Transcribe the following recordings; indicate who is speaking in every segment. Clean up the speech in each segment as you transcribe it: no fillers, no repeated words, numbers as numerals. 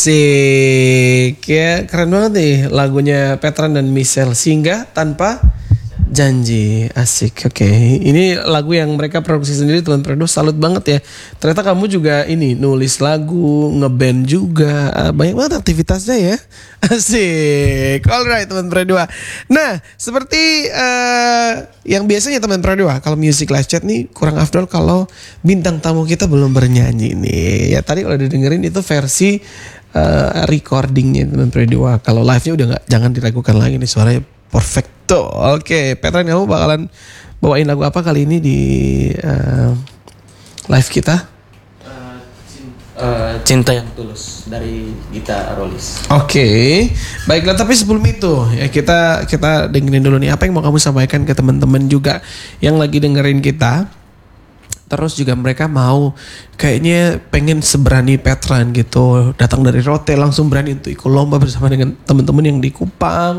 Speaker 1: Asik ya, keren banget nih lagunya Petran dan Michelle, Singgah Tanpa Janji. Asik. Oke. Ini lagu yang mereka produksi sendiri, teman Fredo. Salut banget ya. Ternyata kamu juga ini nulis lagu, ngeband juga. Banyak banget aktivitasnya ya. Asik. Alright teman Fredo. Nah, seperti yang biasanya teman Fredo, kalau Music Live Chat nih kurang afdol kalau bintang tamu kita belum bernyanyi nih. Ya tadi kalau didengerin itu versi recordingnya teman Fredo. Kalau live-nya udah jangan diragukan lagi nih, suaranya perfecto. Oke, Petran, kamu bakalan bawain lagu apa kali ini di live kita?
Speaker 2: Cinta yang Tulus dari Gita Arolis.
Speaker 1: Oke, baiklah. Tapi sebelum itu ya kita dengerin dulu nih apa yang mau kamu sampaikan ke teman-teman juga yang lagi dengerin kita. Terus juga mereka mau kayaknya pengen seberani Petran gitu, datang dari Rote langsung berani untuk ikut lomba bersama dengan teman-teman yang di Kupang,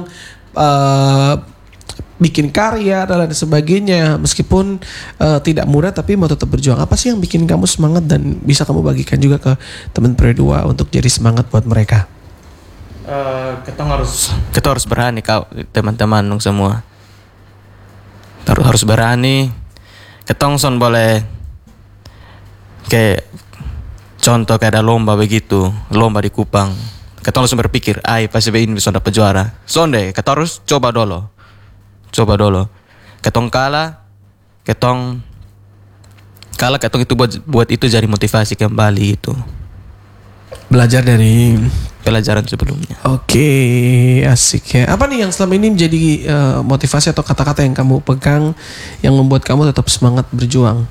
Speaker 1: bikin karya dan lain sebagainya. Meskipun tidak mudah tapi mau tetap berjuang. Apa sih yang bikin kamu semangat dan bisa kamu bagikan juga ke teman Pre2 untuk jadi semangat buat mereka?
Speaker 2: Kita harus berani kau teman-teman semua. Harus berani. Ketong son boleh kayak contoh kayak ada lomba begitu, lomba di Kupang. Kita langsung berpikir, PSB ini bisa dapat juara. Sonde, kita harus coba dulu. Ketong kalah ketong itu buat itu jadi motivasi kembali itu.
Speaker 1: Belajar dari
Speaker 2: pelajaran sebelumnya.
Speaker 1: Oke, asik ya. Apa nih yang selama ini menjadi motivasi atau kata-kata yang kamu pegang yang membuat kamu tetap semangat berjuang?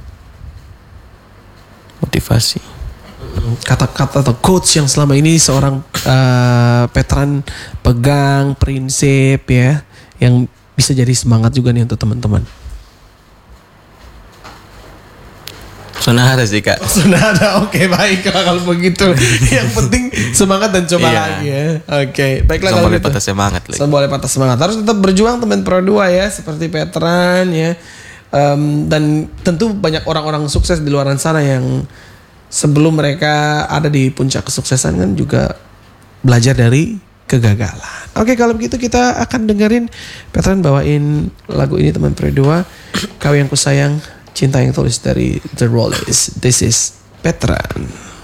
Speaker 2: Motivasi.
Speaker 1: Kata-kata atau quotes yang selama ini seorang Petran pegang, prinsip ya, yang bisa jadi semangat juga nih untuk teman-teman.
Speaker 2: Sudah ada sih kak.
Speaker 1: Sudah ada, oke, baiklah kalau begitu. Yang penting semangat dan coba lagi ya. Oke, baiklah kalau
Speaker 2: boleh
Speaker 1: gitu.
Speaker 2: patah semangat lagi.
Speaker 1: Boleh patah semangat. Harus tetap berjuang teman Pro2 ya, seperti Petran ya. Dan tentu banyak orang-orang sukses di luar sana yang sebelum mereka ada di puncak kesuksesan kan juga belajar dari kegagalan. Oke, kalau begitu kita akan dengerin Petran bawain lagu ini teman Pro2, Kau Yang Kusayang, Cinta Yang Tulus dari The Rollies. This is Petran.